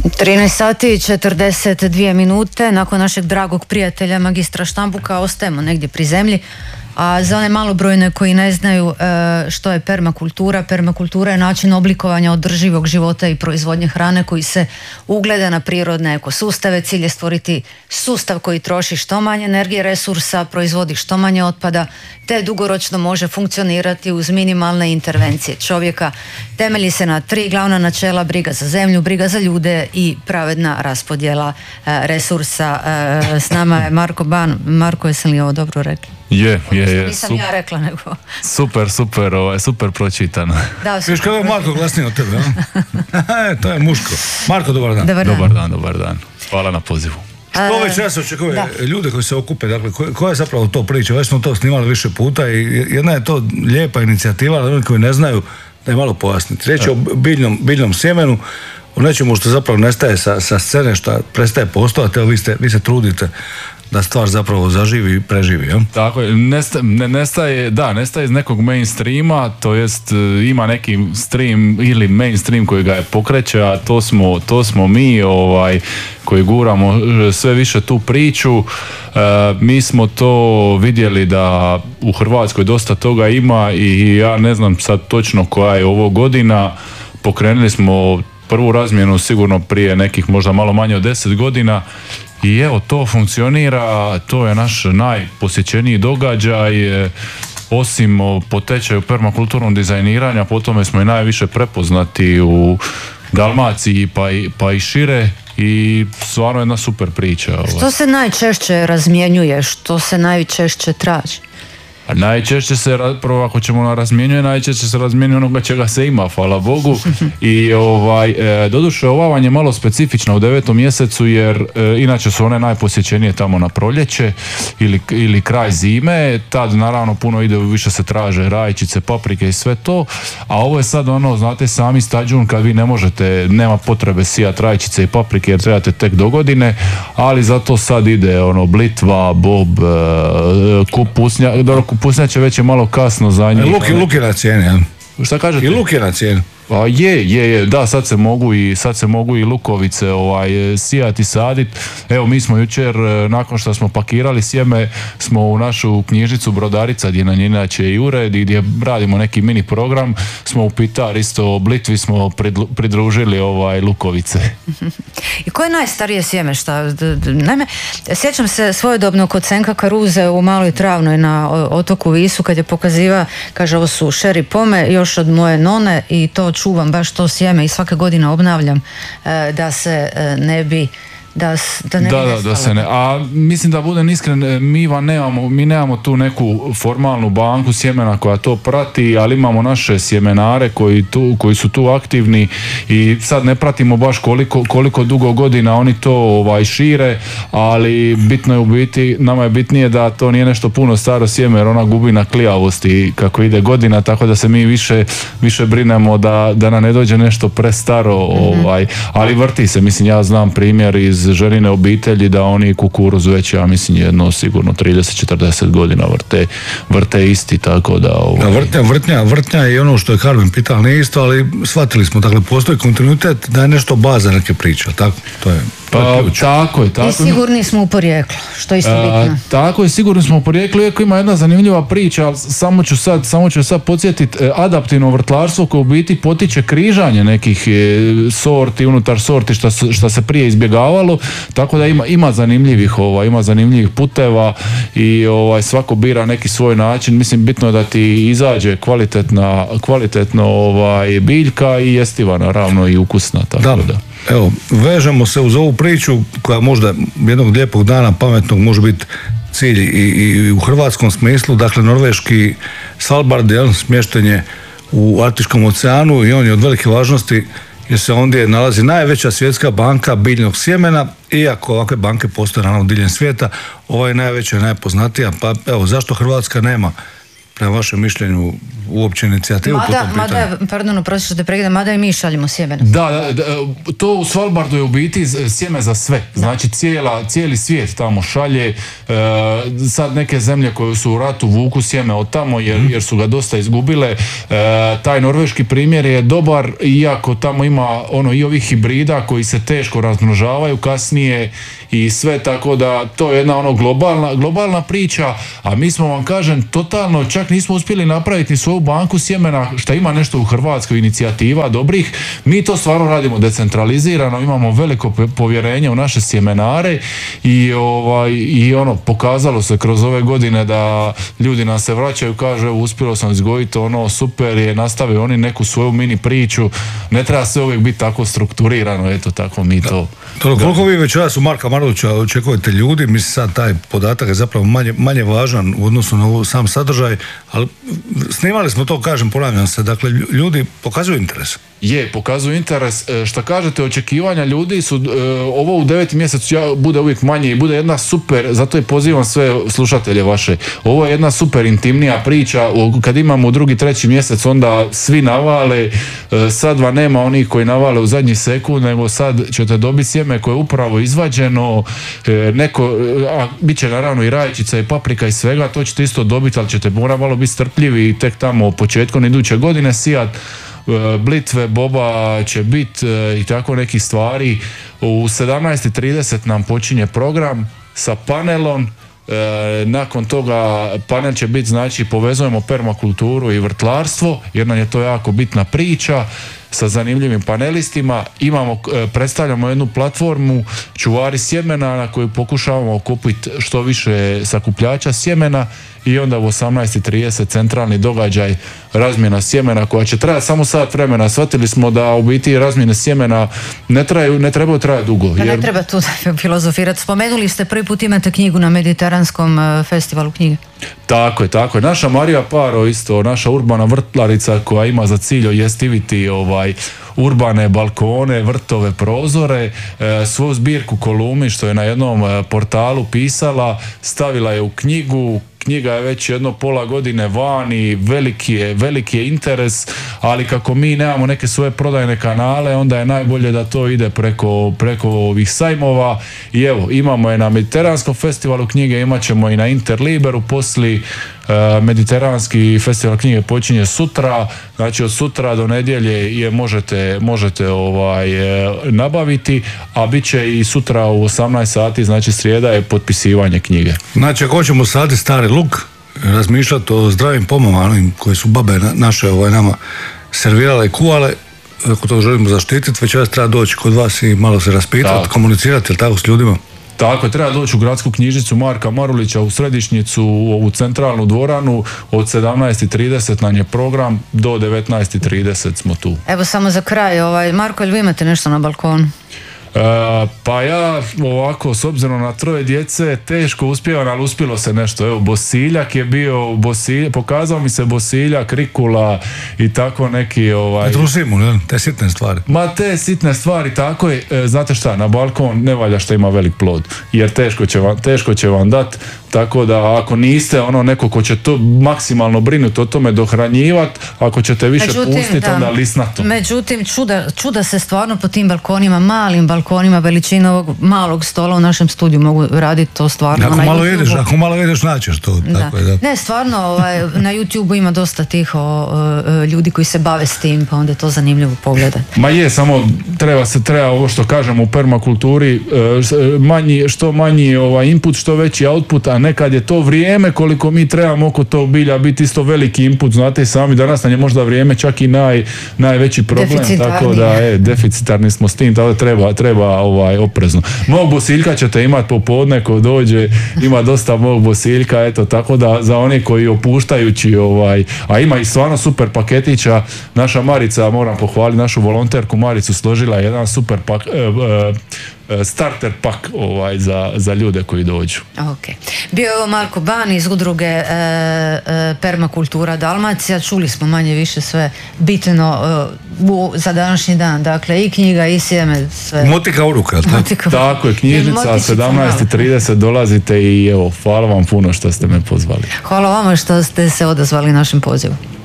13 sati i 42 minute. Nakon našeg dragog prijatelja magistra Štambuka ostajemo negdje pri zemlji. A za one malobrojne koji ne znaju što je permakultura, permakultura je način oblikovanja održivog života i proizvodnje hrane koji se ugleda na prirodne ekosustave. Cilj je stvoriti sustav koji troši što manje energije, resursa, proizvodi što manje otpada, te dugoročno može funkcionirati uz minimalne intervencije čovjeka. Temelji se na 3 glavna načela: briga za zemlju, briga za ljude i pravedna raspodjela resursa. S nama je Marko Ban. Marko, jesam li ovo dobro rekli? Je. Nisam ja rekla, nego... Super pročitano. Viš kako je Marko glasniji od tebe, to je muško. Marko, dobar dan. Dobar dan. Hvala na pozivu. Što već čas očekuje ljude koji se okupe, dakle, koja je zapravo to priča? Već smo to snimali više puta i jedna je to lijepa inicijativa, ali oni koji ne znaju, da je malo pojasniti. Riječ je o biljnom sjemenu, o nečemu što zapravo nestaje sa scene, što prestaje postojati, evo vi se trudite da stvar zapravo zaživi i preživi, ja? Tako je, nestaje iz nekog mainstreama, to jest ima neki stream ili mainstream koji ga je pokreće, a to smo mi koji guramo sve više tu priču. Mi smo to vidjeli da u Hrvatskoj dosta toga ima i ja ne znam sad točno koja je ovo godina. Pokrenuli smo prvu razmjenu sigurno prije nekih možda malo manje od 10 godina. I evo, to funkcionira, to je naš najposjećeniji događaj, osim po tečaju permakulturnog dizajniranja, po tome smo i najviše prepoznati u Dalmaciji pa i šire i stvarno jedna super priča. Što se najčešće razmjenjuje, što se najčešće traži? Najčešće se, prvo ako ćemo razmjenjuje, najčešće se razmjenjuje onoga čega se ima, hvala Bogu. I doduše ova vam je malo specifična u 9. mjesecu jer inače su one najposjećenije tamo na proljeće ili kraj zime. Tad naravno puno ide, više se traže rajčice, paprike i sve to. A ovo je sad znate sami stađun kad vi ne možete, nema potrebe sijati rajčice i paprike jer trebate tek do godine, ali zato sad ide blitva, bob, pusnjače već je malo kasno za njih. Luk je na cijeni, ja? Šta kažete? I luk je na cijeni. Je, da, sad se mogu i lukovice sijati, saditi. Evo, mi smo jučer, nakon što smo pakirali sjeme, smo u našu knjižnicu Brodarica, gdje na nje inače i ured i gdje radimo neki mini program, smo u Pitar isto blitvi smo pridružili lukovice. I koje je najstarije sjeme? Naime, sjećam se svojedobno kod Senka Karuze u Maloj Travnoj na otoku Visu, kad je pokaziva, kaže, ovo su šeri pome još od moje none i to čuvam baš to sjeme i svake godine obnavljam da se ne bi da se ne. A mislim da budem iskren, mi nemamo tu neku formalnu banku sjemena koja to prati, ali imamo naše sjemenare koji su tu aktivni i sad ne pratimo baš koliko dugo godina oni to šire, ali bitno je u biti, nama je bitnije da to nije nešto puno staro sjeme jer ona gubi na klijavosti kako ide godina, tako da se mi više brinemo da nam ne dođe nešto prestaro, ali vrti se, mislim, ja znam primjer iz ženine obitelji da oni kukuruz već, ja mislim, jedno sigurno 30-40 godina vrte isti, tako da... Vrtnja je ono što je Carmen pitala, ne isto, ali shvatili smo, dakle, postoji kontinuitet da je nešto baza neke priče, tako? To je... Tako je. I sigurni smo u porijeklo, što je isto bitno. Tako je, sigurni smo u porijeklu, iako ima jedna zanimljiva priča, samo ću sad podsjetiti, adaptivno vrtlarstvo koje u biti potiče križanje nekih sorti, unutar sorti što se prije izbjegavalo, tako da ima zanimljivih puteva i svako bira neki svoj način. Mislim, bitno je da ti izađe kvalitetno biljka i jestiva, naravno, i ukusna, tako da. Evo, vežemo se uz ovu priču koja možda jednog lijepog dana pametnog može biti cilj i u hrvatskom smislu, dakle norveški Svalbard, smješten je u Arktičkom oceanu i on je od velike važnosti jer se ondje nalazi najveća svjetska banka biljnog sjemena, iako ovakve banke postoje naravno diljem svijeta, ova je najveća i najpoznatija, pa evo, zašto Hrvatska nema prema vašem mišljenju uopće inicijativu po tom pitanju? Mada i mi šaljemo sjemene. Da, to u Svalbardu je u biti sjeme za sve. Znači cijeli svijet tamo šalje. Sad neke zemlje koje su u ratu vuku sjeme od tamo jer su ga dosta izgubile. Taj norveški primjer je dobar, iako tamo ima i ovih hibrida koji se teško razmnožavaju kasnije i sve, tako da to je jedna globalna priča, a mi smo, vam kažem, totalno čak nismo uspjeli napraviti svoju banku sjemena, šta ima nešto u Hrvatskoj inicijativa dobrih. Mi to stvarno radimo decentralizirano, imamo veliko povjerenje u naše sjemenare i pokazalo se kroz ove godine da ljudi nam se vraćaju, kaže uspjelo sam izgojiti super je, nastave oni neku svoju mini priču, ne treba sve uvijek biti tako strukturirano, eto tako mi to. Koliko vi večeras u Marka Marulića očekujete ljudi, mislim sad taj podatak je zapravo manje važan u odnosu na sam sadržaj, ali snimali smo to, kažem, ponavljam se, dakle ljudi pokazuju interes. Pokazuju interes. Šta kažete, očekivanja ljudi su ovo u 9. mjesecu bude uvijek manje i bude jedna super, zato i pozivam sve slušatelje vaše, ovo je jedna super intimnija priča, kad imamo u 2. 3. mjesec onda svi navale, sad vam nema onih koji navale u zadnji sekund, nego sad ćete dobiti sjeme koje je upravo izvađeno, bit će naravno i rajčica i paprika i svega, to ćete isto dobiti, ali ćete malo biti strpljivi i tek tamo početkom iduće godine sijat. Blitve, boba će biti i tako nekih stvari. U 17:30 nam počinje program sa panelom. Nakon toga panel će biti, znači povezujemo permakulturu i vrtlarstvo, jer nam je to jako bitna priča sa zanimljivim panelistima. Predstavljamo jednu platformu Čuvari sjemena na koju pokušavamo okupiti što više sakupljača sjemena i onda u 18:30 centralni događaj razmjena sjemena koja će trajati samo sat vremena. Shvatili smo da u biti razmjene sjemena ne trebaju trajati dugo. Ne treba tu filozofirati. Spomenuli ste, prvi put imate knjigu na Mediteranskom festivalu knjige. Tako je. Naša Marija Paro isto, naša urbana vrtlarica koja ima za cilj ojestiviti urbane balkone, vrtove, prozore, svoju zbirku kolumni što je na jednom portalu pisala, stavila je u knjigu. Knjiga je već jedno pola godine vani, veliki je interes, ali kako mi nemamo neke svoje prodajne kanale, onda je najbolje da to ide preko ovih sajmova. I evo, imamo je na Mediteranskom festivalu knjige, imat ćemo i na Interliberu poslije. Mediteranski festival knjige počinje sutra, znači od sutra do nedjelje je možete nabaviti, a bit će i sutra u 18 sati, znači srijeda je potpisivanje knjige. Znači ako hoćemo saditi stari luk, razmišljati o zdravim pomama, onim koji su babe naše nama servirale i kuvale, ako to želimo zaštititi, večeras treba doći kod vas i malo se raspitati, komunicirati, jel tako, s ljudima? Tako je, treba doći u gradsku knjižnicu Marka Marulića u središnjicu, u centralnu dvoranu, od 17:30 nam je program, do 19:30 smo tu. Evo samo za kraj, Marko, ili vi imate nešto na balkonu? Pa ja ovako, s obzirom na 3 djece, teško uspijevam, ali uspjelo se nešto. Evo, bosiljak je bio, pokazao mi se bosiljak, rikula i tako neki... Petrusimu, te sitne stvari. Ma te sitne stvari, tako je. Znate šta, na balkon ne valja što ima velik plod, jer teško će vam dati. Tako da ako niste neko ko će to maksimalno brinuti o tome, dohranjivati, ako ćete više pustiti, onda lisnato. Međutim, čuda se stvarno po tim balkonima, malim balkonima, veličine ovog malog stola u našem studiju mogu raditi to stvarno. Ako malo jedeš, naćeš to. Tako je, da. Ne, stvarno, na YouTube ima dosta tih ljudi koji se bave s tim, pa onda je to zanimljivo pogledati. Ma je, samo treba ovo što kažemo u permakulturi, što manji input, što veći output, a nekad je to vrijeme koliko mi trebamo oko to bilja biti isto veliki input, znate i sami, danas nam je možda vrijeme čak i najveći problem, tako da deficitarni smo s tim, tako da treba oprezno. Mog bosiljka ćete imati popodne ko dođe, ima dosta mog bosiljka, eto, tako da za one koji opuštajući, a ima i stvarno super paketića, naša Marica, moram pohvaliti našu volonterku Maricu, složila jedan super starter pak za ljude koji dođu. Okay. Bio je ovo Marko Ban iz udruge Permakultura Dalmacija. Čuli smo manje više sve bitno za današnji dan. Dakle, i knjiga i sjeme. Sve. Motika u ruka. Tako je, knjižnica 17:30 dolazite i evo, hvala vam puno što ste me pozvali. Hvala vama što ste se odazvali našem pozivu.